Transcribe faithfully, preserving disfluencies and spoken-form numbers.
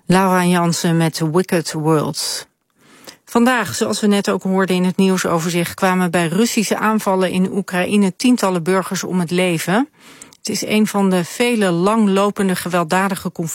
Laura Jansen met Wicked Worlds. Vandaag, zoals we net ook hoorden in het nieuwsoverzicht, kwamen bij Russische aanvallen in Oekraïne tientallen burgers om het leven. Het is een van de vele langlopende gewelddadige conflicten